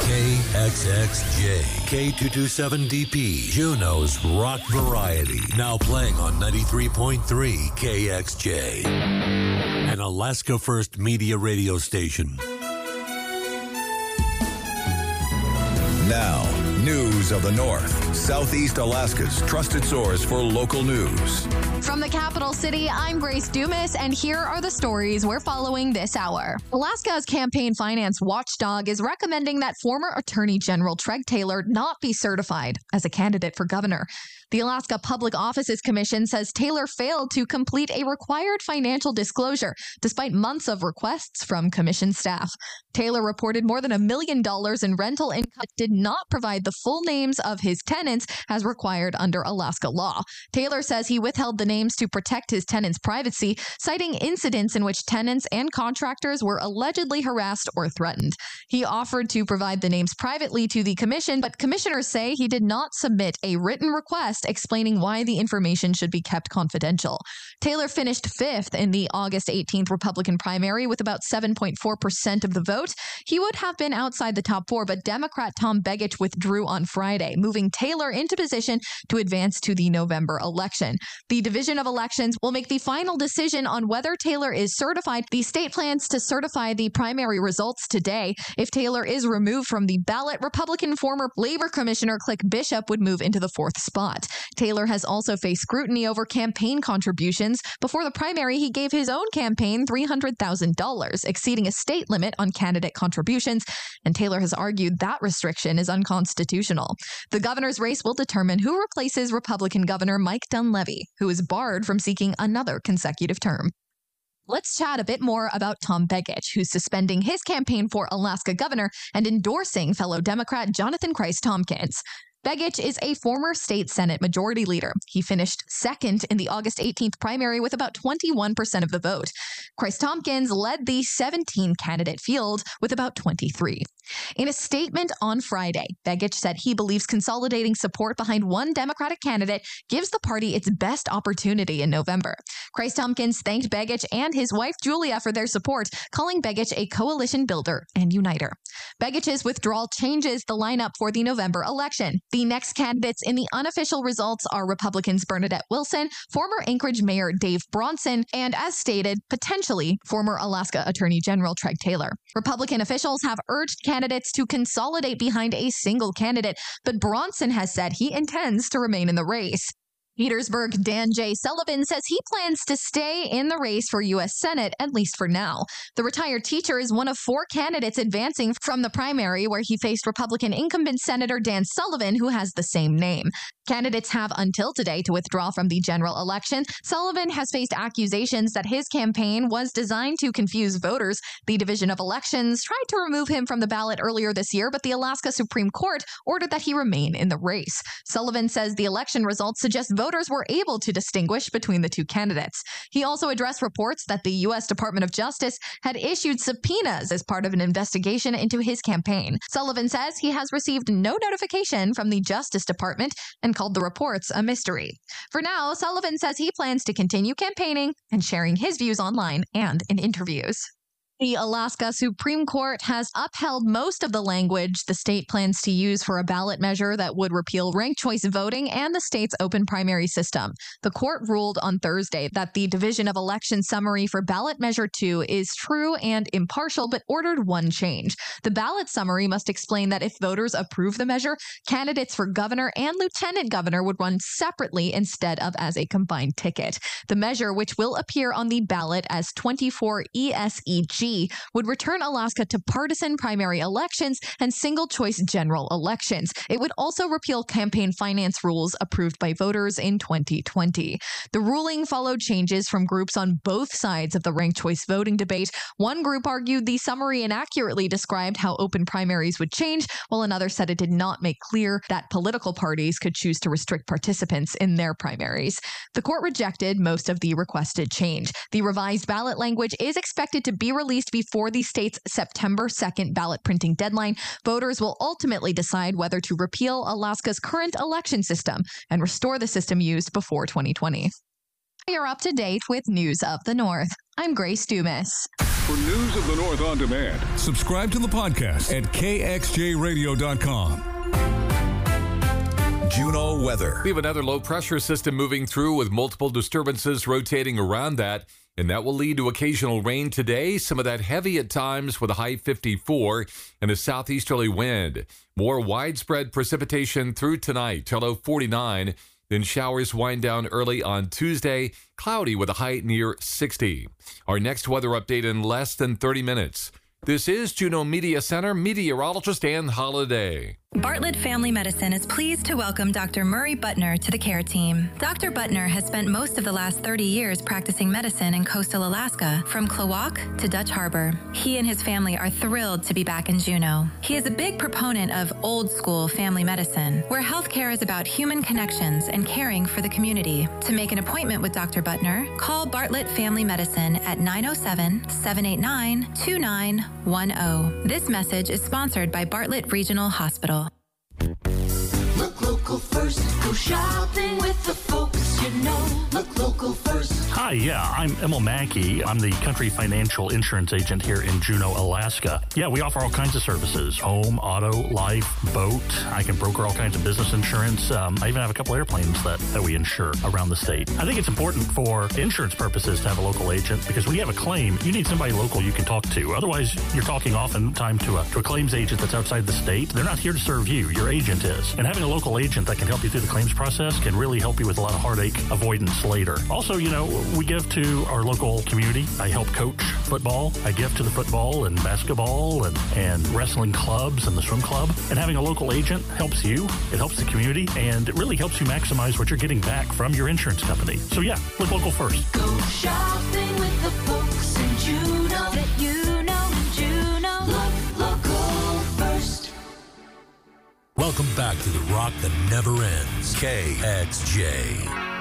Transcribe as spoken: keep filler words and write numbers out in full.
K X X J, K two twenty-seven D P, Juneau's rock variety. Now playing on ninety-three point three K X J, an Alaska First Media radio station. Now, news of the North, Southeast Alaska's trusted source for local news. From the capital city, I'm Grace Dumas, and here are the stories we're following this hour. Alaska's campaign finance watchdog is recommending that former Attorney General Treg Taylor not be certified as a candidate for governor. The Alaska Public Offices Commission says Taylor failed to complete a required financial disclosure, despite months of requests from commission staff. Taylor reported more than a million dollars in rental income, did not provide the full names of his tenants as required under Alaska law. Taylor says he withheld the names to protect his tenants' privacy, citing incidents in which tenants and contractors were allegedly harassed or threatened. He offered to provide the names privately to the commission, but commissioners say he did not submit a written request explaining why the information should be kept confidential. Taylor finished fifth in the August eighteenth Republican primary with about seven point four percent of the vote. He would have been outside the top four, but Democrat Tom Begich withdrew on Friday, moving Taylor into position to advance to the November election. The Division of Elections will make the final decision on whether Taylor is certified. The state plans to certify the primary results today. If Taylor is removed from the ballot, Republican former Labor Commissioner Click Bishop would move into the fourth spot. Taylor has also faced scrutiny over campaign contributions. Before the primary, he gave his own campaign three hundred thousand dollars, exceeding a state limit on candidate contributions, and Taylor has argued that restriction is unconstitutional. The governor's race will determine who replaces Republican Governor Mike Dunleavy, who is barred from seeking another consecutive term. Let's chat a bit more about Tom Begich, who's suspending his campaign for Alaska governor and endorsing fellow Democrat Jonathan Christ Tompkins. Begich is a former state Senate majority leader. He finished second in the August eighteenth primary with about twenty-one percent of the vote. Christ Tompkins led the seventeen candidate field with about twenty-three. In a statement on Friday, Begich said he believes consolidating support behind one Democratic candidate gives the party its best opportunity in November. Christ Tompkins thanked Begich and his wife Julia for their support, calling Begich a coalition builder and uniter. Begich's withdrawal changes the lineup for the November election. The next candidates in the unofficial results are Republicans Bernadette Wilson, former Anchorage Mayor Dave Bronson, and as stated, potentially former Alaska Attorney General Treg Taylor. Republican officials have urged candidates to consolidate behind a single candidate, but Bronson has said he intends to remain in the race. Petersburg Dan J. Sullivan says he plans to stay in the race for U S Senate, at least for now. The retired teacher is one of four candidates advancing from the primary, where he faced Republican incumbent Senator Dan Sullivan, who has the same name. Candidates have until today to withdraw from the general election. Sullivan has faced accusations that his campaign was designed to confuse voters. The Division of Elections tried to remove him from the ballot earlier this year, but the Alaska Supreme Court ordered that he remain in the race. Sullivan says the election results suggest voters Voters were able to distinguish between the two candidates. He also addressed reports that the U S Department of Justice had issued subpoenas as part of an investigation into his campaign. Sullivan says he has received no notification from the Justice Department and called the reports a mystery. For now, Sullivan says he plans to continue campaigning and sharing his views online and in interviews. The Alaska Supreme Court has upheld most of the language the state plans to use for a ballot measure that would repeal ranked choice voting and the state's open primary system. The court ruled on Thursday that the Division of Election summary for ballot measure two is true and impartial, but ordered one change. The ballot summary must explain that if voters approve the measure, candidates for governor and lieutenant governor would run separately instead of as a combined ticket. The measure, which will appear on the ballot as twenty-four E S E G, would return Alaska to partisan primary elections and single-choice general elections. It would also repeal campaign finance rules approved by voters in twenty twenty. The ruling followed changes from groups on both sides of the ranked choice voting debate. One group argued the summary inaccurately described how open primaries would change, while another said it did not make clear that political parties could choose to restrict participants in their primaries. The court rejected most of the requested change. The revised ballot language is expected to be released before the state's September second ballot printing deadline. Voters will ultimately decide whether to repeal Alaska's current election system and restore the system used before twenty twenty. You're up to date with News of the North. I'm Grace Dumas. For News of the North on demand, subscribe to the podcast at K X J radio dot com. Juneau weather. We have another low pressure system moving through with multiple disturbances rotating around that, and that will lead to occasional rain today. Some of that heavy at times with a high fifty-four and a southeasterly wind. More widespread precipitation through tonight till low forty-nine. Then showers wind down early on Tuesday, cloudy with a high near sixty. Our next weather update in less than thirty minutes. This is Juneau Media Center meteorologist Ann Holiday. Bartlett Family Medicine is pleased to welcome Doctor Murray Butner to the care team. Doctor Butner has spent most of the last thirty years practicing medicine in coastal Alaska, from Klawock to Dutch Harbor. He and his family are thrilled to be back in Juneau. He is a big proponent of old school family medicine, where healthcare is about human connections and caring for the community. To make an appointment with Doctor Butner, call Bartlett Family Medicine at nine oh seven, seven eight nine, two nine one oh. This message is sponsored by Bartlett Regional Hospital. Look local first, go shopping with the folks you know. Look local first. Hi, yeah, I'm Emil Mackey. I'm the Country Financial Insurance Agent here in Juneau, Alaska. Yeah, we offer all kinds of services: home, auto, life, boat. I can broker all kinds of business insurance. Um, I even have a couple airplanes that, that we insure around the state. I think it's important for insurance purposes to have a local agent, because when you have a claim, you need somebody local you can talk to. Otherwise, you're talking oftentimes to a, to a claims agent that's outside the state. They're not here to serve you. Your agent is. And having a local agent that can help you through the claims process can really help you with a lot of heartache avoidance later. Also, you know, we give to our local community. I help coach football. I give to the football and basketball and, and wrestling clubs and the swim club. And having a local agent helps you. It helps the community, and it really helps you maximize what you're getting back from your insurance company. So yeah, look local first. Go shopping with the folks in Juneau that you know in Juneau. Look local first. Welcome back to the rock that never ends. K X J.